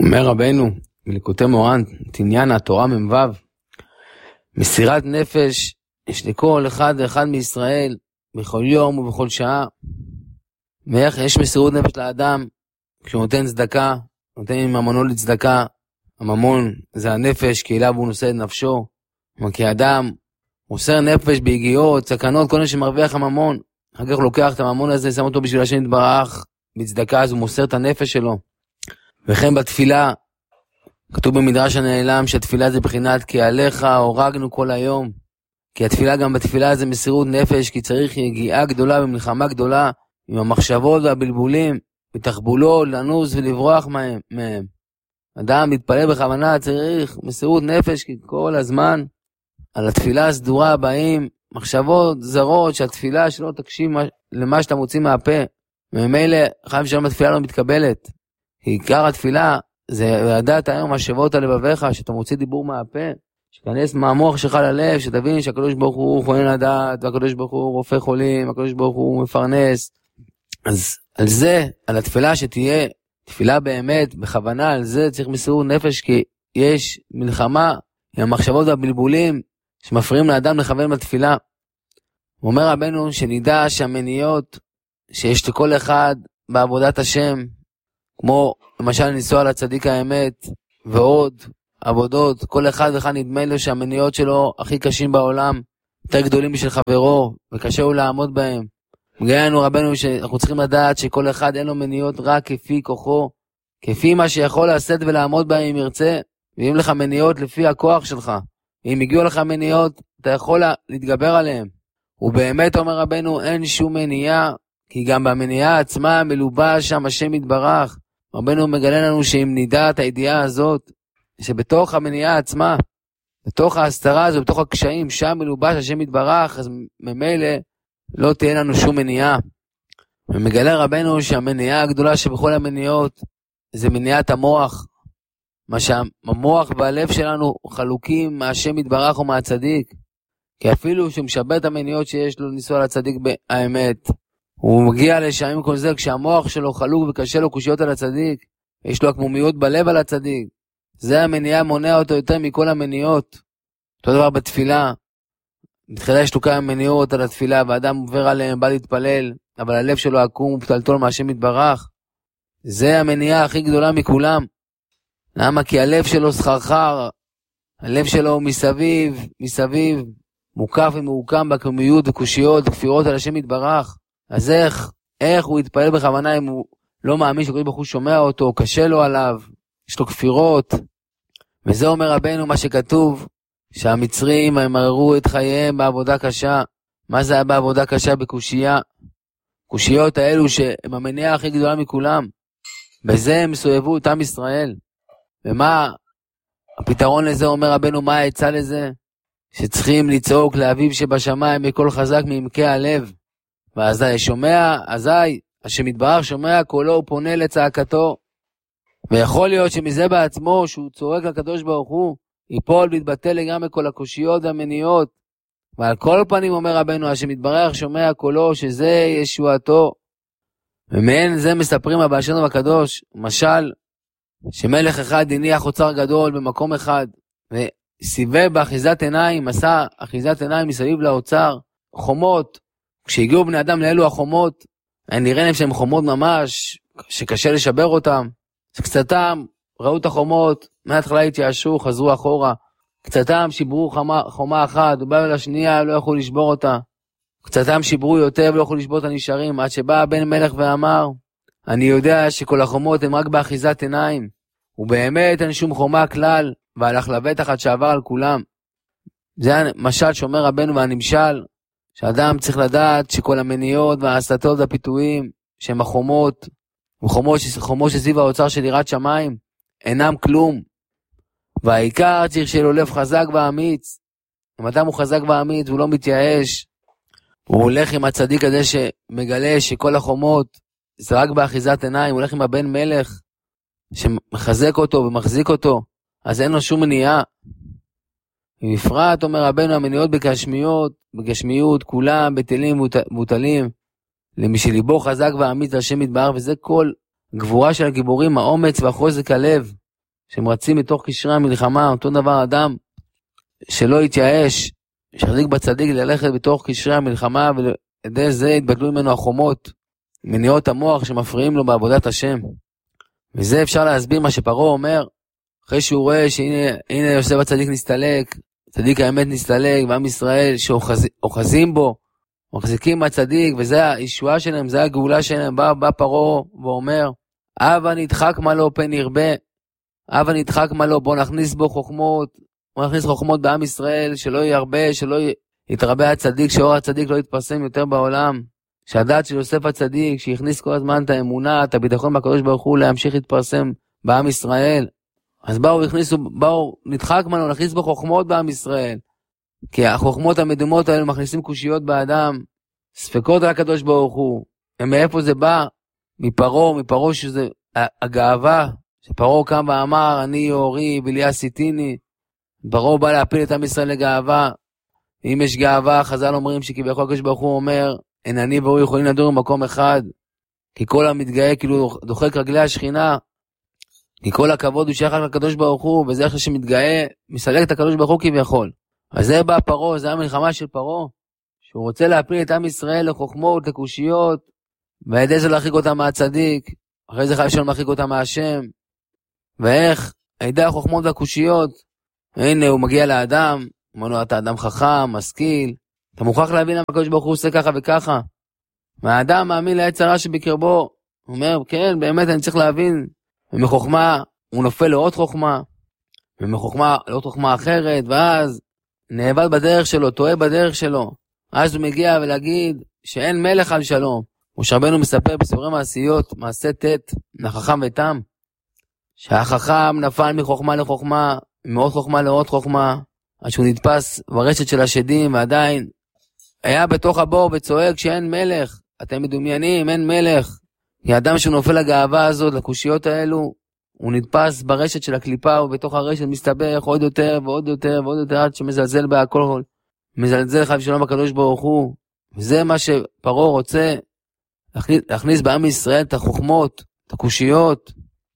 אומר רבנו בליקוטי מורן, תעניין התורה מ"ו, מסירת נפש יש לכל אחד ואחד מישראל בכל יום ובכל שעה. ואיך יש מסירות נפש לאדם כשהוא נותן צדקה, נותן ממונו לצדקה. הממון זה הנפש, כי אליו הוא נושא את נפשו. כי אדם מוסר נפש בהגיעות, סכנות, כל מי שמרוויח הממון, אחר כך הוא לוקח את הממון הזה, שם אותו בשביל השם יתברך בצדקה, אז הוא מוסר את הנפש שלו. וכן בתפילה, כתוב במדרש הנעלם שהתפילה זה בחינת כי עליך הורגנו כל היום. כי התפילה גם בתפילה זה מסירות נפש, כי צריך יגיעה גדולה ומלחמה גדולה עם המחשבות והבלבולים, ותחבולו לנוס ולברוח מהם. אדם מתפלל בכוונה, צריך מסירות נפש, כי כל הזמן על התפילה הסדורה באים מחשבות זרות, שהתפילה שלא תקשיב למה שאתה מוציא מהפה, וממילא חייב שלום התפילה לא מתקבלת. עיקר התפילה זה לדעת היום מחשבות על לבביך, שאתה מוציא דיבור מהפה, שכנס מהמוח שלך ללב, שתבין שהקדוש ברוך הוא כהן לדעת, והקדוש ברוך הוא רופא חולים, הקדוש ברוך הוא מפרנס. אז על זה, על התפילה שתהיה תפילה באמת, בכוונה, על זה צריך מסירות נפש, כי יש מלחמה עם המחשבות והבלבולים שמפריעים לאדם לכוון בתפילה. הוא אומר רבנו שנדע שהמניעות שיש לכל אחד בעבודת השם, כמו למשל לנסוע לצדיק האמת ועוד עבודות, כל אחד ואחד נדמה לו שהמניעות שלו הכי קשים בעולם, יותר גדולים בשביל חברו, וקשה הוא לעמוד בהם. מגיינו רבנו שאנחנו צריכים לדעת שכל אחד אין לו מניעות רק כפי כוחו, כפי מה שיכול לעשות ולעמוד בהם אם ירצה, ואם לך מניעות לפי הכוח שלך. אם הגיעו לך מניעות, אתה יכול להתגבר עליהם. ובאמת אומר רבנו, אין שום מניעה, כי גם במניעה עצמה מלובש שם השם יתברך. רבנו מגלה לנו שאם נדע את הידיעה הזאת, שבתוך המניעה עצמה, בתוך ההסתרה הזו, בתוך הקשיים, שם מלובש השם יתברך, אז ממילא לא תהיה לנו שום מניעה. ומגלה רבנו שהמניעה הגדולה שבכל המניעות, זה מניעת המוח. מה שהמוח והלב שלנו חלוקים מהשם יתברך ומהצדיק. כי אפילו שהוא משבר את המניעות שיש לו לנסוע לצדיק באמת, הוא מגיע לשם עם כל זה, כשהמוח שלו חלוק וקשה לו קושיות על הצדיק, יש לו עקמומיות בלב על הצדיק. זה המניעה מונע אותו יותר מכל המניעות. אותו דבר בתפילה. בתחילה יש לו כמה מניעות על התפילה, ואדם עובר עליהם, בא להתפלל, אבל הלב שלו עקום ופתלתול מהשם יתברך. זה המניעה הכי גדולה מכולם. למה? כי הלב שלו סחרחר, הלב שלו מסביב, מוקף ומעוקם בעקמומיות וקושיות וכפירות על השם יתברך. אז איך הוא יתפלל בכוונה אם הוא לא מאמין שקדוש ברוך הוא שומע אותו, קשה לו עליו, יש לו כפירות. וזה אומר רבנו מה שכתוב, שהמצרים ימררו את חייהם בעבודה קשה. מה זה היה בעבודה קשה? בקושייה. קושיות האלו שהם המניעה הכי גדולה מכולם. בזה הם סובבו את עם ישראל. ומה הפתרון לזה? אומר רבנו, מה העצה לזה? שצריכים לצעוק לאביו שבשמיים בקול חזק מעמקי הלב. ואזי שומע, השם יתברך שומע קולו ופונה לצעקתו. ויכול להיות שמזה בעצמו, שהוא צורק לקדוש ברוך הוא, ייפול ויתבטל לגמרי כל הקושיות והמניעות. ועל כל פנים אומר רבנו, השם יתברך שומע קולו, שזה ישועתו. ומעין זה מספרים הבעל שם טוב הקדוש, משל, שמלך אחד הניח אוצר גדול במקום אחד, וסיבב באחיזת עיניים, עשה אחיזת עיניים מסביב לאוצר, חומות. כשהגיעו בני אדם לאלו החומות, נראה להם שהם חומות ממש, שקשה לשבר אותם. קצתם ראו את החומות, מההתחלה התייאשו, חזרו אחורה. קצתם שיברו חומה אחת, ובאו לשנייה, לא יכולו לשבור אותה. קצתם שיברו יותר ולא יכולו לשבור את הנשארים, עד שבא בן מלך ואמר, אני יודע שכל החומות הן רק באחיזת עיניים, ובאמת אין שום חומה כלל, והלך לבטח עד שעבר על כולם. זה המשל שאומר רבנו והנמשל, שאדם צריך לדעת שכל המניעות וההסתות והפיתויים, שהם החומות, וחומות שסביב האוצר של יראת שמיים, אינם כלום. והעיקר צריך שיהיה לו לב חזק ואמיץ. אם אדם הוא חזק ואמיץ, הוא לא מתייאש, הוא הולך עם הצדיק הזה שמגלה שכל החומות זה רק באחיזת עיניים, הוא הולך עם הבן מלך שמחזק אותו ומחזיק אותו, אז אין לו שום מניעה. ובפרט אומר רבנו, המניעות בגשמיות, כולם בטלים ומוטלים, למי שליבו חזק ואמיץ השם יתברך, וזה כל גבורה של הגיבורים, האומץ והחוזק הלב. שהם רצים מתוך קשרי המלחמה, אותו דבר אדם שלא יתייאש, שיחזיק בצדיק ללכת בתוך קשרי המלחמה, ועדי זה יתבטלו ממנו החומות, מניעות המוח שמפריעים לו בעבודת השם. וזה אפשר להסביר מה שפרעה אומר, אחרי שהוא רואה שהנה יוסף הצדיק נסתלק, צדיק האמת נסתלק, ועם ישראל שאוחזים בו, מחזיקים מהצדיק, וזה הישועה שלהם, זה הגאולה שלהם. בא פרעה ואומר, הבה נדחק מה לו פן ירבה, הבה נדחק מה לו, בוא נכניס בו חוכמות, בוא נכניס חוכמות בעם ישראל, שלא ירבה, שלא יתרבה הצדיק, שאור הצדיק לא יתפרסם יותר בעולם, שהדעת של יוסף הצדיק, שיכניס כל הזמן את האמונה, את הביטחון בקדוש ברוך הוא, להמשיך להתפרסם בעם ישראל. אז באו נדחק מה לו, נכניס בו חוכמות בעם ישראל, כי החוכמות המדומות האלה מכניסים קושיות באדם, ספקות על הקדוש ברוך הוא. מאיפה זה בא? מפרעה שזה הגאווה, שפרעה קם ואמר, אני יאורי בלי עשיתיני. פרעה בא להפיל את עם ישראל לגאווה. אם יש גאווה, חז"ל אומרים שכביכול הקדוש ברוך הוא אומר, אין אני והוא יכולים לדור במקום אחד, כי כל המתגאה כאילו דוחק רגלי השכינה, כי כל הכבוד הוא שייך לקדוש ברוך הוא, וזה איך שמתגאה, מסלק את הקדוש ברוך הוא כביכול. אז זה בא פרעה, זה המלחמה של פרעה, שהוא רוצה להפיל את עם ישראל לחוכמות, לקושיות, ועדי זה להרחיק אותם מהצדיק, אחרי זה חייב שלא להרחיק אותם מהשם. ואיך? הידי החוכמות והקושיות, הנה הוא מגיע לאדם, אומר לו, אתה אדם חכם, משכיל, אתה מוכרח להבין למה הקדוש ברוך הוא עושה ככה וככה. והאדם מאמין לעץ הרע שבקרבו, הוא אומר, כן, באמת אני צריך להבין, ומחוכמה הוא נופל לעוד חוכמה, ומחוכמה לעוד חוכמה אחרת, ואז נאבד בדרך שלו, טועה בדרך שלו. אז הוא מגיע ולהגיד שאין מלך על שלום. משה רבנו מספר בספרי מעשיות, מעשה ט' נחכם ותם, שהחכם נפל מחוכמה לחוכמה, מעוד חוכמה לעוד חוכמה, עד שהוא נתפס ברשת של השדים, ועדיין היה בתוך הבור וצועק שאין מלך. אתם מדומיינים, אין מלך. כי האדם שנופל לגאווה הזאת, לקושיות האלו, הוא נתפס ברשת של הקליפה, ובתוך הרשת מסתבך עוד יותר ועוד יותר ועוד יותר, עד שמזלזל בהכל, מזלזל חייב שלום בקדוש ברוך הוא. וזה מה שפרעה רוצה, להכניס בעם ישראל את החוכמות, את הקושיות.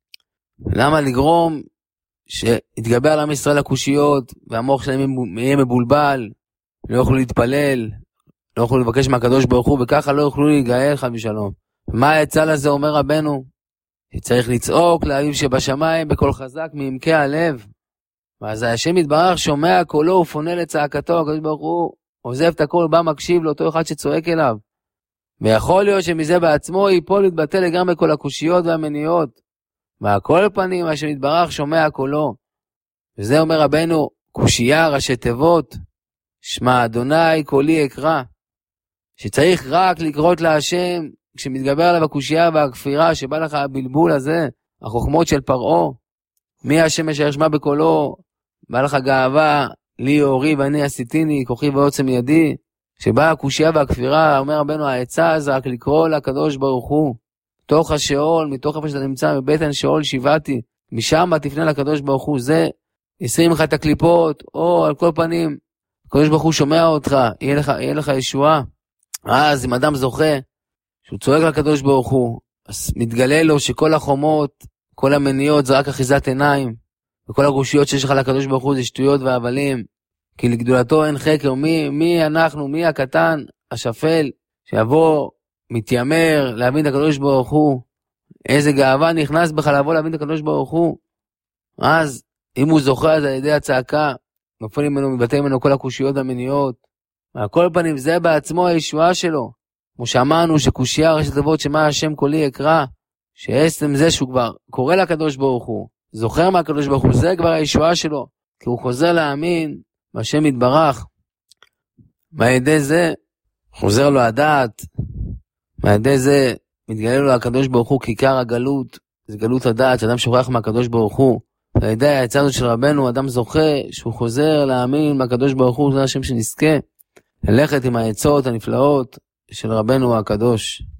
למה לגרום שיתגבר על עם ישראל הקושיות, והמוח שלהם יהיה מבולבל, לא יוכלו להתפלל, לא יוכלו לבקש מהקדוש ברוך הוא, וככה לא יוכלו להיגאל חד ושלום. ומה העצה לזה אומר רבנו? שצריך לצעוק לאביו שבשמיים בקול חזק מעמקי הלב. ואז השם יתברך שומע קולו ופונה לצעקתו, הקדוש ברוך הוא עוזב את הכל, בא מקשיב לאותו אחד שצועק אליו. ויכול להיות שמזה בעצמו ייפול להתבטל לגמרי כל הקושיות והמניעות. והכל פנים השם יתברך שומע קולו. וזה אומר רבנו, קושייה ראשי תיבות, שמע אדוני קולי אקרא. שצריך רק לקרות להשם, כשמתגבר עליו הקושייה והכפירה, שבא לך הבלבול הזה, החוכמות של פרעה, מי השם אשר ישמע בקולו, בא לך גאווה, לי אורי ואני עשיתיני, כוחי ועוצם ידי, שבא הקושייה והכפירה, אומר רבנו, העצה זה רק לקרוא לקדוש ברוך הוא, תוך השאול, מתוך איפה שאתה נמצא, מבטן שאול שיבעתי, משם תפנה לקדוש ברוך הוא, ישים לך את הקליפות, או על כל פנים, הקדוש ברוך הוא שומע אותך, יהיה לך ישועה. אז אם אדם זוכה, שהוא צועק לקדוש ברוך הוא, אז מתגלה לו שכל החומות, כל המניעות זה רק אחיזת עיניים, וכל הגושיות שיש לך לקדוש ברוך הוא זה שטויות והבלים, כי לגדולתו אין חקר. מי אנחנו, מי הקטן, השפל, שיבוא, מתיימר להבין את הקדוש ברוך הוא, איזה גאווה נכנס בך לבוא להבין את הקדוש ברוך הוא. אז אם הוא זוכה אז על ידי הצעקה, נופל ממנו, מבטא ממנו כל הקושיות המניעות, ועל כל פנים זה בעצמו הישועה שלו. כמו שאמרנו שקושייה ראשי תיבות שמה השם קולי אקרא, שעצם זה שהוא כבר קורא לקדוש ברוך הוא, זוכר מהקדוש ברוך הוא, זה כבר הישועה שלו, כי הוא חוזר להאמין והשם יתברך. מהידי זה חוזר לו הדעת, מהידי זה מתגלה לו הקדוש ברוך הוא, כיכר הגלות, זה גלות הדעת, שאדם שוכח מהקדוש ברוך הוא. מהידי העצה הזאת של רבנו, אדם זוכה שהוא חוזר להאמין מהקדוש ברוך הוא, זה השם שנזכה ללכת עם העצות הנפלאות של רבנו הקדוש.